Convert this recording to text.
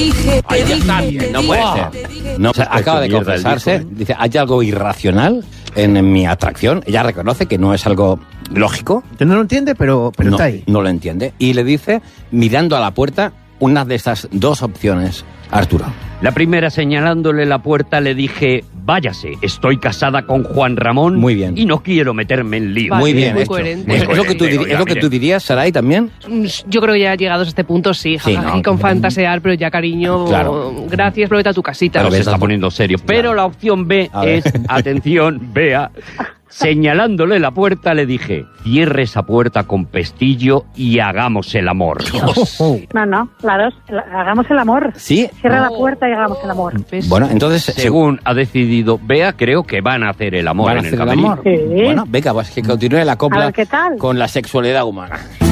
dije. Está bien, no puede ser. No, o sea, acaba de confesarse, dice, hay algo irracional en mi atracción. Ella reconoce que no es algo lógico. Que no lo entiende, pero no, está ahí. No lo entiende. Y le dice, mirando a la puerta, una de esas dos opciones, Arturo. La primera, señalándole la puerta, le dije, váyase, estoy casada con Juan Ramón. Muy bien. Y no quiero meterme en lío. Vale, Muy bien muy hecho. coherente. ¿Es lo que tú dirías, Saray, también? Yo creo que ya llegados a este punto, sí. Sí, Jajaja, ¿no? con fantasear, pero ya, cariño, Claro. gracias, vete a tu casita. Pero se está Claro. poniendo serio. Pero la opción B A ver. es, atención, vea, señalándole la puerta, le dije, cierre esa puerta con pestillo y hagamos el amor. No, la dos. Hagamos el amor. Sí. Cierra la puerta y hagamos el amor. ¿Ves? Bueno, entonces, Según ha decidido Bea, creo que van a hacer el amor ¿van a en el hacer el camerino. amor? Sí. Bueno, venga, pues que continúe la A copla ver, ¿qué tal? con la sexualidad humana.